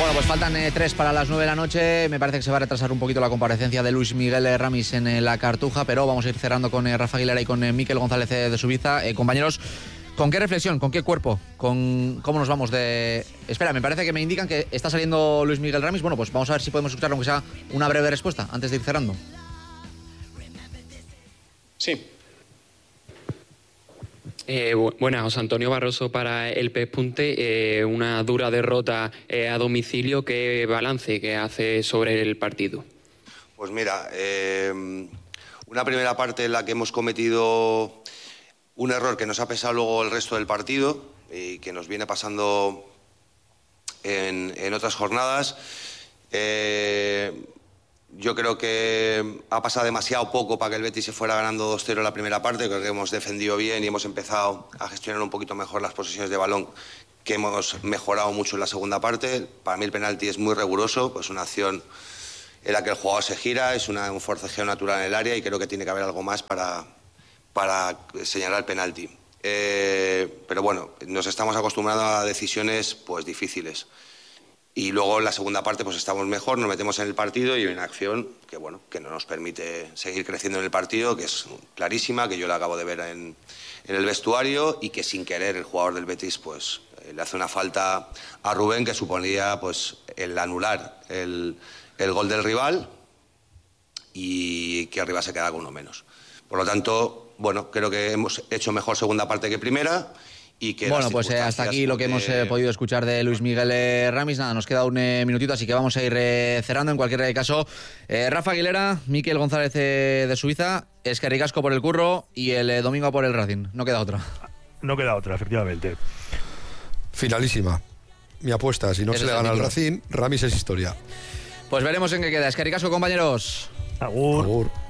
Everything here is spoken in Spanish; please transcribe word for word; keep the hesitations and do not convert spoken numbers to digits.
Bueno, pues faltan eh, tres para las nueve de la noche. Me parece que se va a retrasar un poquito la comparecencia de Luis Miguel eh, Ramis en eh, la Cartuja, pero vamos a ir cerrando con eh, Rafa Aguilera y con eh, Mikel González eh, de Subiza. Eh, compañeros, ¿con qué reflexión, con qué cuerpo, con cómo nos vamos de...? Espera, me parece que me indican que está saliendo Luis Miguel Ramis. Bueno, pues vamos a ver si podemos escuchar, aunque sea una breve respuesta, antes de ir cerrando. Sí. Eh, bu- buenas, José Antonio Barroso para el Pespunte. Eh, una dura derrota eh, a domicilio. ¿Qué balance que hace sobre el partido? Pues mira, eh, una primera parte en la que hemos cometido un error que nos ha pesado luego el resto del partido y que nos viene pasando en, en otras jornadas. Eh, Yo creo que ha pasado demasiado poco para que el Betis se fuera ganando dos cero la primera parte. Creo que hemos defendido bien y hemos empezado a gestionar un poquito mejor las posesiones de balón, que hemos mejorado mucho en la segunda parte. Para mí el penalti es muy riguroso, pues una acción en la que el jugador se gira, es una, un forcejeo natural en el área y creo que tiene que haber algo más para, para señalar el penalti. Eh, pero bueno, nos estamos acostumbrando a decisiones pues difíciles. Y luego en la segunda parte pues estamos mejor, nos metemos en el partido y hay una acción que bueno que no nos permite seguir creciendo en el partido, que es clarísima, que yo la acabo de ver en, en el vestuario y que sin querer el jugador del Betis pues eh, le hace una falta a Rubén que suponía pues el anular el, el gol del rival y que arriba se queda con uno menos. Por lo tanto, bueno, creo que hemos hecho mejor segunda parte que primera. Y que bueno, pues eh, hasta aquí lo que hemos eh, podido escuchar de Luis Miguel eh, Ramis. Nada, nos queda un eh, minutito, así que vamos a ir eh, cerrando. En cualquier caso, eh, Rafa Aguilera, Mikel González eh, de Suiza, Eskerrik asko por el curro y el eh, domingo por el Racing. No queda otra. No queda otra, efectivamente. Finalísima. Mi apuesta, si no Ese se le es el gana al título. Racing, Ramis es historia. Pues veremos en qué queda. Eskerrik asko, compañeros. Agur. Agur.